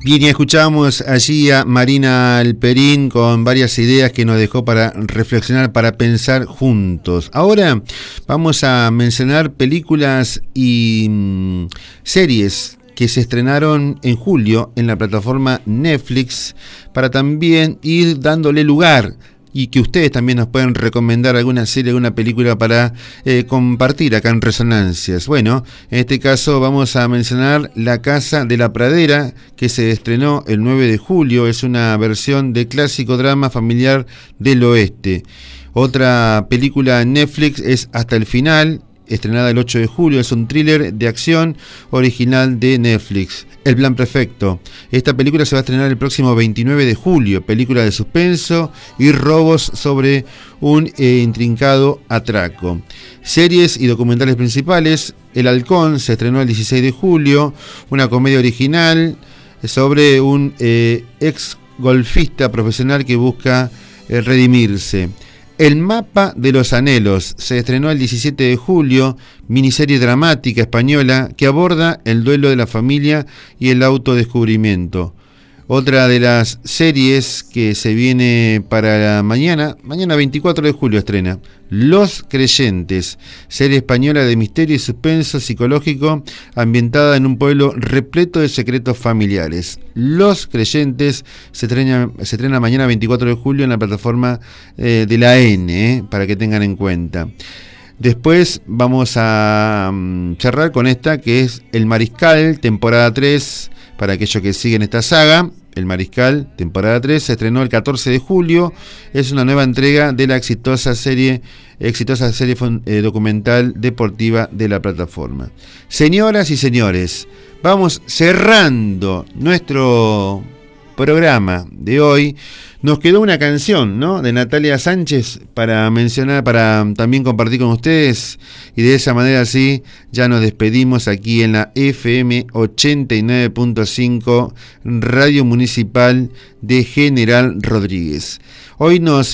Bien, y escuchamos allí a Marina Alperín con varias ideas que nos dejó para reflexionar, para pensar juntos. Ahora vamos a mencionar películas y series que se estrenaron en julio en la plataforma Netflix, para también ir dándole lugar y que ustedes también nos pueden recomendar alguna serie, alguna película para compartir acá en Resonancias. Bueno, en este caso vamos a mencionar La Casa de la Pradera, que se estrenó el 9 de julio. Es una versión de clásico drama familiar del oeste. Otra película en Netflix es Hasta el Final, estrenada el 8 de julio, es un thriller de acción original de Netflix. El Plan Perfecto. Esta película se va a estrenar el próximo 29 de julio, película de suspenso y robos sobre un intrincado atraco. Series y documentales principales. El Halcón se estrenó el 16 de julio, una comedia original sobre un ex golfista profesional que busca redimirse. El Mapa de los Anhelos se estrenó el 17 de julio, miniserie dramática española que aborda el duelo de la familia y el autodescubrimiento. Otra de las series que se viene para mañana 24 de julio estrena, Los Creyentes, serie española de misterio y suspenso psicológico ambientada en un pueblo repleto de secretos familiares. Los Creyentes se estrena mañana 24 de julio en la plataforma de la N, para que tengan en cuenta. Después vamos a cerrar con esta que es El Mariscal, temporada 3, para aquellos que siguen esta saga. El Mariscal, temporada 3, se estrenó el 14 de julio. Es una nueva entrega de la exitosa serie documental deportiva de la plataforma. Señoras y señores, vamos cerrando nuestro programa de hoy. Nos quedó una canción, ¿no?, de Natalia Sánchez para mencionar, para también compartir con ustedes, y de esa manera así ya nos despedimos aquí en la FM 89.5 Radio Municipal de General Rodríguez. Hoy nos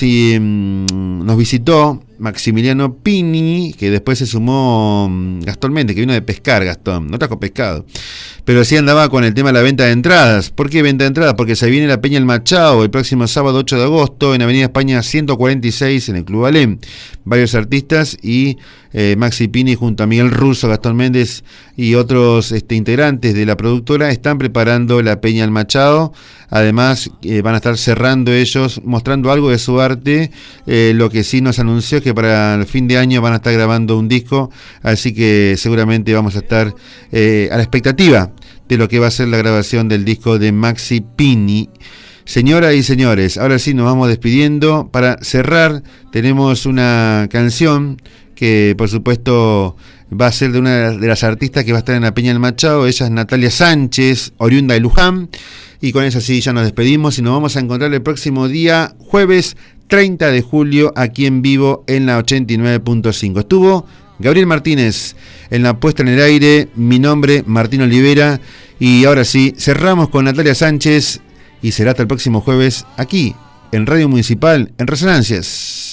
visitó Maximiliano Pini, que después se sumó Gastón Méndez, que vino de pescar. Gastón no trajo pescado, pero sí andaba con el tema de la venta de entradas. ¿Por qué venta de entradas? Porque se viene la Peña El Machado el próximo sábado 8 de agosto en Avenida España 146 en el Club Alem. Varios artistas y Maxi Pini junto a Miguel Russo, Gastón Méndez y otros integrantes de la productora están preparando la Peña El Machado. Además van a estar cerrando ellos, mostrando algo de su arte. Lo que sí nos anunció es que para el fin de año van a estar grabando un disco, así que seguramente vamos a estar a la expectativa de lo que va a ser la grabación del disco de Maxi Pini. Señoras y señores, ahora sí nos vamos despidiendo. Para cerrar tenemos una canción que por supuesto va a ser de una de las artistas que va a estar en la Peña del Machado. Ella es Natalia Sánchez, oriunda de Luján. Y con eso sí ya nos despedimos y nos vamos a encontrar el próximo día, jueves 30 de julio, aquí en vivo en la 89.5. Estuvo Gabriel Martínez en la puesta en el aire, mi nombre Martín Olivera, y ahora sí cerramos con Natalia Sánchez y será hasta el próximo jueves aquí en Radio Municipal en Resonancias.